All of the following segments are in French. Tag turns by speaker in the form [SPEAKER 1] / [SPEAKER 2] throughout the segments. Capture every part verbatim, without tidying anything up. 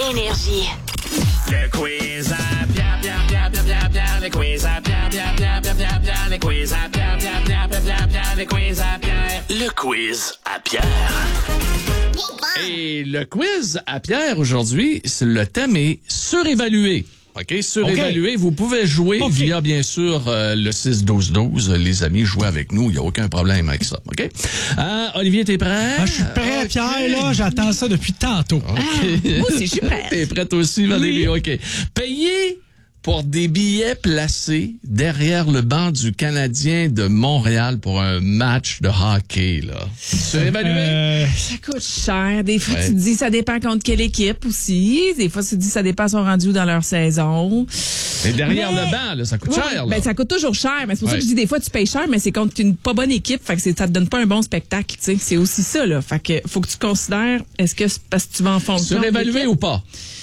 [SPEAKER 1] Énergie.
[SPEAKER 2] Le quiz à Pierre, Pierre, Pierre, Pierre, Pierre, Pierre, le quiz à Pierre, Pierre, Pierre, Pierre, Pierre, Pierre, le quiz à Pierre, Pierre, Pierre, Pierre, Pierre, Pierre, le quiz à Pierre.
[SPEAKER 1] Le quiz à Pierre.
[SPEAKER 3] Et le quiz à Pierre aujourd'hui, c'est- le thème est surévalué. OK, surévalué. Okay. Vous pouvez jouer okay. via, bien sûr, euh, le six douze douze. Les amis, jouez avec nous. Il n'y a aucun problème avec ça. OK? Euh, Olivier, t'es prêt?
[SPEAKER 4] Ah, je suis prêt, okay. Pierre, là. J'attends ça depuis tantôt.
[SPEAKER 3] OK.
[SPEAKER 5] Ah, moi aussi, je suis prête.
[SPEAKER 3] T'es prête aussi, Valérie?
[SPEAKER 4] Oui.
[SPEAKER 3] OK. Payez pour des billets placés derrière le banc du Canadien de Montréal pour un match de hockey, là. Surévalué?
[SPEAKER 4] Euh...
[SPEAKER 5] Ça coûte cher. Des fois,
[SPEAKER 3] Ouais.
[SPEAKER 5] tu te dis ça dépend contre quelle équipe aussi. Des fois, tu te dis ça dépend son rendu dans leur saison.
[SPEAKER 3] Mais derrière
[SPEAKER 5] Mais...
[SPEAKER 3] le banc, là, ça coûte
[SPEAKER 5] Ouais,
[SPEAKER 3] cher, là.
[SPEAKER 5] Ben, ça coûte toujours cher. Mais c'est pour
[SPEAKER 3] Ouais.
[SPEAKER 5] ça que je dis des fois, tu payes cher, mais c'est contre une pas bonne équipe. Fait que c'est, ça te donne pas un bon spectacle, tu sais. C'est aussi ça, là. Fait que faut que tu considères, est-ce que c'est parce que tu vas en fonction.
[SPEAKER 3] Surévalué ou pas?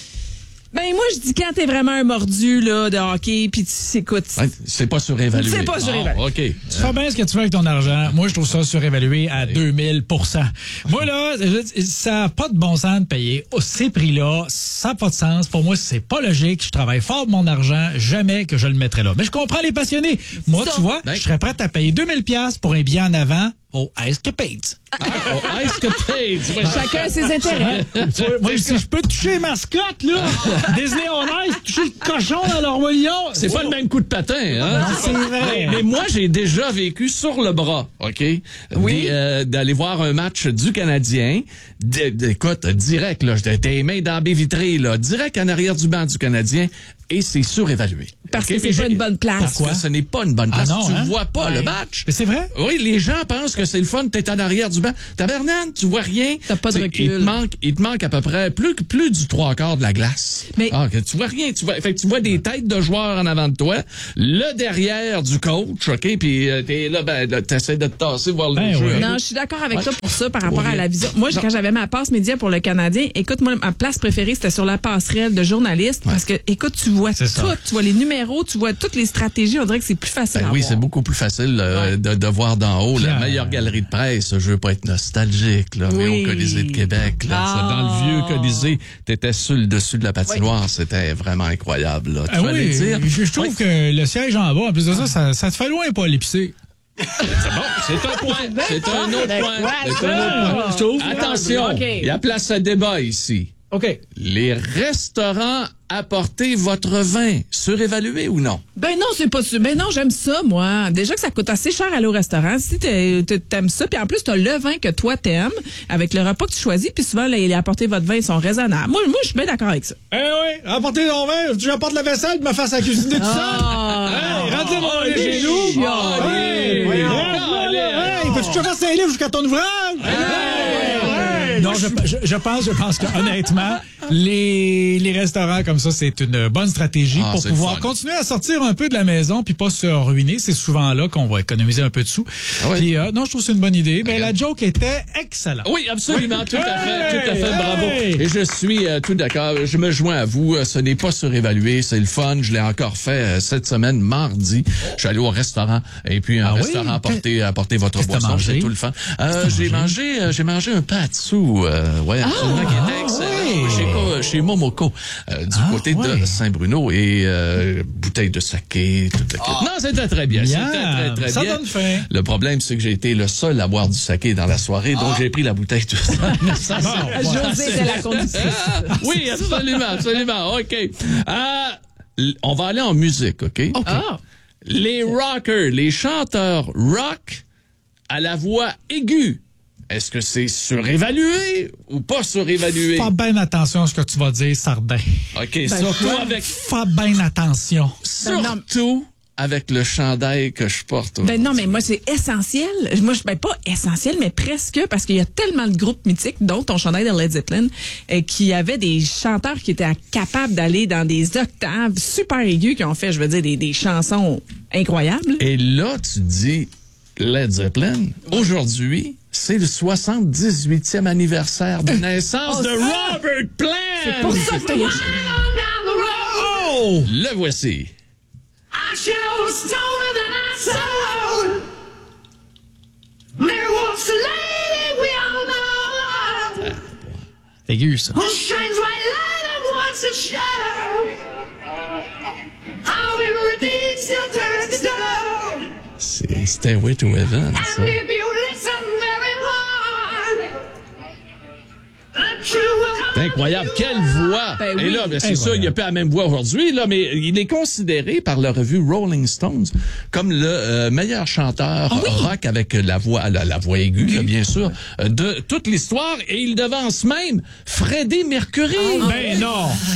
[SPEAKER 5] Ben, moi, je dis quand t'es vraiment un mordu, là, de hockey, pis tu écoutes.
[SPEAKER 3] Ouais, c'est pas surévalué.
[SPEAKER 5] C'est pas surévalué.
[SPEAKER 3] Oh, OK.
[SPEAKER 4] Tu fais bien ce que tu veux avec ton argent. Moi, je trouve ça surévalué à deux mille pour cent. Moi, là, je- ça n'a pas de bon sens de payer ces prix-là. Ça n'a pas de sens. Pour moi, c'est pas logique. Je travaille fort de mon argent. Jamais que je le mettrais là. Mais je comprends les passionnés. Moi, tu vois,
[SPEAKER 3] Ben-
[SPEAKER 4] je serais prêt à payer deux mille dollars pour un billet en avant au Escapades.
[SPEAKER 3] Ah, oh, Ice Capades.
[SPEAKER 5] Chacun ses intérêts.
[SPEAKER 4] Tu vois, moi, si je peux toucher les mascottes, là, Disney on Ice, toucher le cochon dans leur moignon.
[SPEAKER 3] C'est pas le même coup de patin, hein?
[SPEAKER 4] Non, c'est vrai.
[SPEAKER 3] Mais moi, j'ai déjà vécu sur le bras, OK?
[SPEAKER 5] Oui.
[SPEAKER 3] Des, euh, d'aller voir un match du Canadien. D- d- écoute, direct, là, j'étais les mains dans la baie vitrée, là, direct en arrière du banc du Canadien. Et c'est surévalué.
[SPEAKER 5] Parce
[SPEAKER 3] OK?
[SPEAKER 5] que c'est
[SPEAKER 3] Mais
[SPEAKER 5] pas
[SPEAKER 3] j'ai-
[SPEAKER 5] une bonne place.
[SPEAKER 3] Parce que ce n'est pas une bonne
[SPEAKER 4] Ah
[SPEAKER 3] place.
[SPEAKER 4] non,
[SPEAKER 3] tu
[SPEAKER 4] hein?
[SPEAKER 3] vois pas
[SPEAKER 5] Ouais.
[SPEAKER 3] le match.
[SPEAKER 4] Mais c'est vrai?
[SPEAKER 3] Oui, les gens pensent que c'est le fun, t'es en arrière du banc. Tabarnane, tu vois rien.
[SPEAKER 5] T'as pas de
[SPEAKER 3] T'sais,
[SPEAKER 5] recul.
[SPEAKER 3] Il te manque, il te manque à peu près plus, que- plus du trois quarts de la glace.
[SPEAKER 5] Mais-
[SPEAKER 3] Ah, que tu vois rien. Tu vois, fait que tu vois des têtes de joueurs en avant de toi, le derrière du coach, OK? Puis euh, t'es là, ben, là, t'essaies de te tasser, voir le
[SPEAKER 4] Ben
[SPEAKER 3] jeu.
[SPEAKER 4] oui.
[SPEAKER 3] un peu.
[SPEAKER 5] Non, je suis d'accord avec
[SPEAKER 3] Ouais.
[SPEAKER 5] toi pour ça par rapport
[SPEAKER 3] Oui.
[SPEAKER 5] à la vision. Moi,
[SPEAKER 3] Non.
[SPEAKER 5] quand j'avais ma passe média pour le Canadien, écoute, moi, ma place préférée, c'était sur la passerelle de journaliste parce que, écoute, tu vois
[SPEAKER 4] C'est
[SPEAKER 5] tout.
[SPEAKER 4] ça.
[SPEAKER 5] Tu vois les numéros, tu vois toutes les stratégies. On dirait que c'est plus facile
[SPEAKER 3] Ben
[SPEAKER 5] à
[SPEAKER 3] oui,
[SPEAKER 5] voir.
[SPEAKER 3] c'est beaucoup plus facile euh,
[SPEAKER 5] Ouais.
[SPEAKER 3] de, de voir d'en haut la
[SPEAKER 4] Puis, euh,
[SPEAKER 3] meilleure galerie de presse. Je veux pas être nostalgique, là, mais
[SPEAKER 5] Oui.
[SPEAKER 3] au Colisée de Québec, là,
[SPEAKER 5] Ah.
[SPEAKER 3] ça, dans le vieux Colisée, t'étais sur le dessus de la patinoire, c'était vraiment incroyable. Là. Tu
[SPEAKER 4] Ah
[SPEAKER 3] allais
[SPEAKER 4] oui,
[SPEAKER 3] dire?
[SPEAKER 4] je, je trouve
[SPEAKER 3] Oui.
[SPEAKER 4] que le siège en bas, en plus de ça, ça, ça te fait loin pas l'épicer.
[SPEAKER 3] C'est bon, c'est un point. C'est un autre
[SPEAKER 5] Ben,
[SPEAKER 3] point.
[SPEAKER 5] voilà.
[SPEAKER 3] C'est un autre point.
[SPEAKER 4] Je trouve.
[SPEAKER 3] Attention,
[SPEAKER 5] OK.
[SPEAKER 3] il y a place à débat ici.
[SPEAKER 4] OK.
[SPEAKER 3] Les restaurants apportez votre vin, surévalué ou non?
[SPEAKER 5] Ben non, c'est pas sûr. Ben non, j'aime ça, moi. Déjà que ça coûte assez cher aller au restaurant. Si t'es- t'es- t'aimes ça, puis en plus, t'as le vin que toi t'aimes, avec le repas que tu choisis, puis souvent, les, les apporter votre vin, ils sont raisonnables. Moi, moi je suis bien d'accord avec ça.
[SPEAKER 4] Eh oui, apportez ton vin, tu apportes la vaisselle, tu me fasses à cuisiner tout
[SPEAKER 5] Ah.
[SPEAKER 4] ça. Hey, rentrez dans
[SPEAKER 3] Oh,
[SPEAKER 4] les
[SPEAKER 3] les
[SPEAKER 4] chez nous.
[SPEAKER 3] chiants.
[SPEAKER 4] Hey,
[SPEAKER 3] Oui,
[SPEAKER 4] rentre,
[SPEAKER 3] oui.
[SPEAKER 4] là. Hey, peux-tu que je fasse un livre jusqu'à ton ouvrage? Hey. Non, je, je, je pense, je pense que honnêtement, les, les restaurants comme ça, c'est une bonne stratégie
[SPEAKER 3] Ah,
[SPEAKER 4] pour
[SPEAKER 3] c'est le
[SPEAKER 4] pouvoir
[SPEAKER 3] fun.
[SPEAKER 4] continuer à sortir un peu de la maison puis pas se ruiner. C'est souvent là qu'on va économiser un peu de sous.
[SPEAKER 3] Ah oui.
[SPEAKER 4] Puis, euh, non, je trouve que c'est une bonne idée. Ben,
[SPEAKER 3] Regarde.
[SPEAKER 4] la joke était excellente.
[SPEAKER 3] Oui, absolument, tout à fait, tout à fait,
[SPEAKER 4] Hey!
[SPEAKER 3] bravo.
[SPEAKER 4] Hey!
[SPEAKER 3] Et je suis euh, tout d'accord, je me joins à vous, euh, ce n'est pas surévalué, c'est le fun, je l'ai encore fait euh, cette semaine, mardi, je suis allé au restaurant, et puis un
[SPEAKER 4] Ah oui?
[SPEAKER 3] restaurant, apportez, apportez votre
[SPEAKER 4] Qu'est-ce que t'as
[SPEAKER 3] boisson,
[SPEAKER 4] mangé?
[SPEAKER 3] c'est tout le fun. Euh,
[SPEAKER 4] Qu'est-ce que
[SPEAKER 3] j'ai
[SPEAKER 4] t'as
[SPEAKER 3] mangé, euh, j'ai mangé un patsu, euh, ouais, absolument, qui était excellent,
[SPEAKER 4] oui!
[SPEAKER 3] chez, Co- chez Momoko, euh, du
[SPEAKER 4] Ah,
[SPEAKER 3] côté
[SPEAKER 4] ouais.
[SPEAKER 3] de Saint-Bruno, et euh, bouteille de saké, tout le kit. Non, c'était très bien,
[SPEAKER 4] Bien.
[SPEAKER 3] c'était très, très
[SPEAKER 4] Ça
[SPEAKER 3] bien.
[SPEAKER 4] donne faim.
[SPEAKER 3] Le problème, c'est que j'ai été le seul à boire du saké dans la soirée, donc j'ai pris la bouteille tout seul. Mais ça,
[SPEAKER 4] Bon,
[SPEAKER 3] c'est-
[SPEAKER 4] voilà.
[SPEAKER 5] José de la conductrice.
[SPEAKER 3] Ah, oui, absolument, absolument. OK. Euh, l- on va aller en musique, OK?
[SPEAKER 5] Ah.
[SPEAKER 3] Les rockers, les chanteurs rock à la voix aiguë, est-ce que c'est surévalué ou pas surévalué?
[SPEAKER 4] Fais bien attention à ce que tu vas dire, Sardin.
[SPEAKER 3] OK, surtout
[SPEAKER 5] quoi?
[SPEAKER 3] avec,
[SPEAKER 4] Fais bien attention.
[SPEAKER 5] Ben non.
[SPEAKER 3] surtout avec le chandail que je porte.
[SPEAKER 5] Ben non, mais moi, c'est essentiel. Moi, je, ben pas essentiel, mais presque, parce qu'il y a tellement de groupes mythiques, dont ton chandail de Led Zeppelin, euh, qui avaient des chanteurs qui étaient capables d'aller dans des octaves super aigus, qui ont fait, je veux dire, des, des chansons incroyables.
[SPEAKER 3] Et là, tu dis Led Zeppelin. Aujourd'hui, c'est le soixante-dix-huitième anniversaire de naissance
[SPEAKER 5] Oh,
[SPEAKER 3] de
[SPEAKER 5] ça!
[SPEAKER 3] Robert Plant.
[SPEAKER 5] C'est pour ça que t'as...
[SPEAKER 3] Oh! Le voici.
[SPEAKER 2] I should have stolen than I sold. There was a lady we all know.
[SPEAKER 4] C'est aigu, ça.
[SPEAKER 2] Who shines white light and just a shadow. How everything still turns to stone.
[SPEAKER 3] C'est Stairway to Heaven,
[SPEAKER 2] And
[SPEAKER 3] ça.
[SPEAKER 2] if you listen very hard, the truth will come.
[SPEAKER 3] C'est incroyable. Quelle voix!
[SPEAKER 5] Ben
[SPEAKER 3] Et
[SPEAKER 5] oui.
[SPEAKER 3] là, ben, c'est
[SPEAKER 4] Incroyable.
[SPEAKER 3] sûr, il n'y a pas la même voix aujourd'hui, là, mais il est considéré par la revue Rolling Stones comme le euh, meilleur chanteur
[SPEAKER 5] Ah oui?
[SPEAKER 3] rock avec la voix, la, la voix aiguë, là, bien sûr, euh, de toute l'histoire. Et il devance même Freddie Mercury.
[SPEAKER 4] Ben non!